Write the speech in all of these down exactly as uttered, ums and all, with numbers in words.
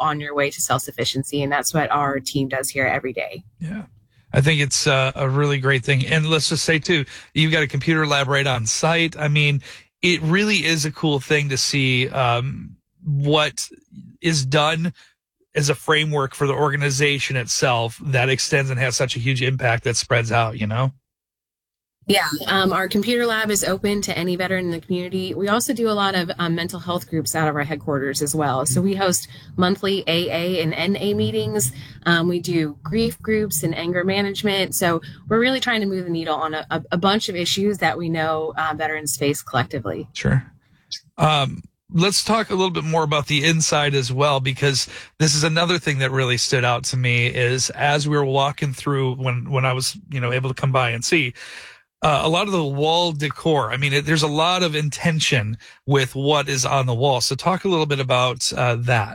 on your way to self-sufficiency. And that's what our team does here every day. Yeah. I think it's uh, a really great thing. And let's just say, too, you've got a computer lab right on site. I mean, it really is a cool thing to see um, what is done as a framework for the organization itself that extends and has such a huge impact that spreads out, you know? Yeah, um, our computer lab is open to any veteran in the community. We also do a lot of um, mental health groups out of our headquarters as well. So we host monthly A A and N A meetings. Um, we do grief groups and anger management. So we're really trying to move the needle on a, a, a bunch of issues that we know uh, veterans face collectively. Sure. Um, let's talk a little bit more about the inside as well, because this is another thing that really stood out to me is as we were walking through when, when I was, you know, able to come by and see, Uh, a lot of the wall decor. I mean, it, there's a lot of intention with what is on the wall. So talk a little bit about uh, that.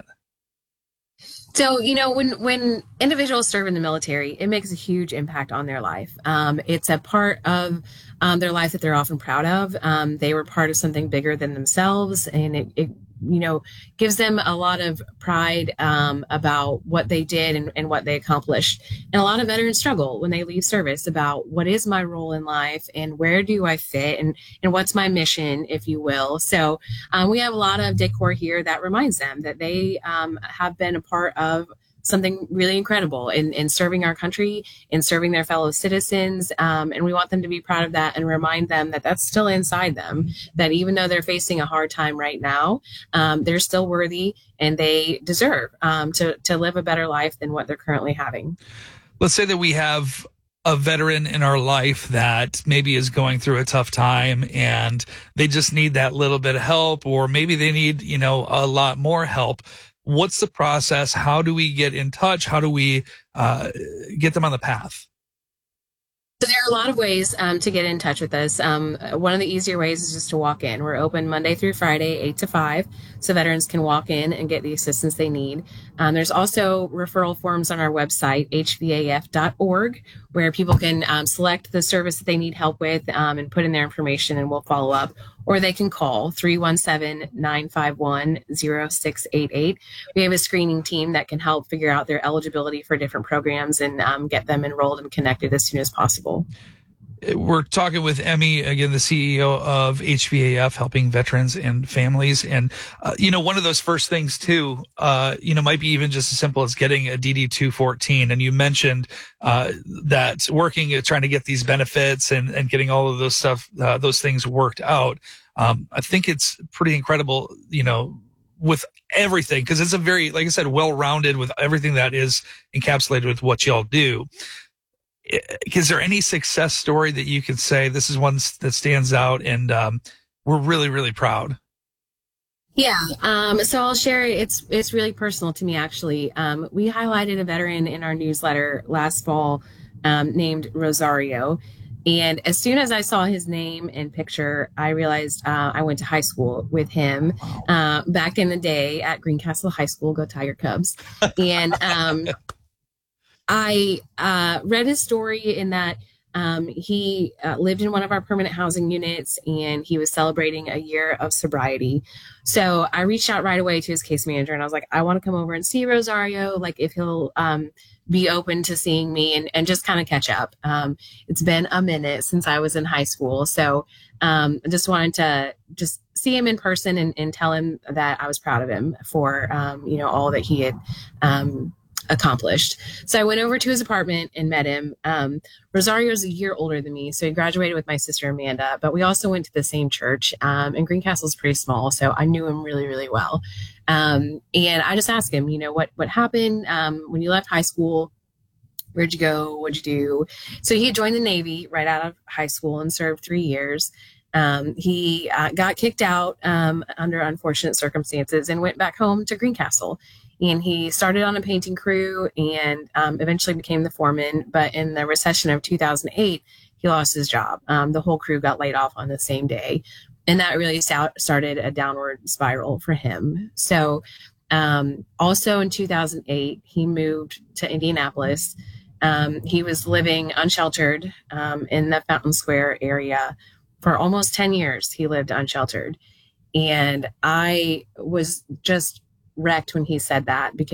So, you know, when, when individuals serve in the military, it makes a huge impact on their life. Um, it's a part of um, their life that they're often proud of. Um, they were part of something bigger than themselves, and it, it you know, gives them a lot of pride um, about what they did and, and what they accomplished. And a lot of veterans struggle when they leave service about what is my role in life and where do I fit and, and what's my mission, if you will. So um, we have a lot of decor here that reminds them that they um, have been a part of something really incredible in, in serving our country, in serving their fellow citizens. Um, and we want them to be proud of that and remind them that that's still inside them, that even though they're facing a hard time right now, um, they're still worthy and they deserve um, to, to live a better life than what they're currently having. Let's say that we have a veteran in our life that maybe is going through a tough time and they just need that little bit of help, or maybe they need, you know, a lot more help. What's the process? How do we get in touch? How do we uh, get them on the path? So there are a lot of ways um, to get in touch with us. Um, one of the easier ways is just to walk in. We're open Monday through Friday, eight to five, so veterans can walk in and get the assistance they need. Um, there's also referral forms on our website, H V A F dot org, where people can um, select the service that they need help with um, and put in their information, and we'll follow up. Or they can call three one seven, nine five one, zero six eight eight. We have a screening team that can help figure out their eligibility for different programs and um, get them enrolled and connected as soon as possible. We're talking with Emmy, again, the C E O of H V A F, helping veterans and families. And, uh, you know, one of those first things, too, uh, you know, might be even just as simple as getting a D D two fourteen. And you mentioned uh, that working, uh, trying to get these benefits and, and getting all of those stuff, uh, those things worked out. Um, I think it's pretty incredible, you know, with everything, because it's a very, like I said, well-rounded with everything that is encapsulated with what y'all do. Is there any success story that you could say this is one that stands out and um, we're really, really proud? Yeah. Um, so I'll share it. It's, it's really personal to me, actually. Um, we highlighted a veteran in our newsletter last fall um, named Rosario. And as soon as I saw his name and picture, I realized uh, I went to high school with him uh, back in the day at Greencastle High School. Go Tiger Cubs. And um, I uh, read his story in that um, he uh, lived in one of our permanent housing units and he was celebrating a year of sobriety. So I reached out right away to his case manager and I was like, I want to come over and see Rosario, like if he'll um, be open to seeing me and, and just kind of catch up. Um, it's been a minute since I was in high school. So um, I just wanted to just see him in person and, and tell him that I was proud of him for, um, you know, all that he had um, accomplished. So I went over to his apartment and met him. Um, Rosario's a year older than me, so he graduated with my sister Amanda, but we also went to the same church. Um, and Greencastle's pretty small, so I knew him really, really well. Um, and I just asked him, you know, what what happened um, when you left high school? Where'd you go? What'd you do? So he had joined the Navy right out of high school and served three years. Um, he uh, got kicked out um, under unfortunate circumstances and went back home to Greencastle. And he started on a painting crew and um, eventually became the foreman. But in the recession of two thousand eight, he lost his job. Um, the whole crew got laid off on the same day. And that really started a downward spiral for him. So um, also in two thousand eight, he moved to Indianapolis. Um, he was living unsheltered um, in the Fountain Square area for almost ten years. He lived unsheltered. And I was just wrecked when he said that, because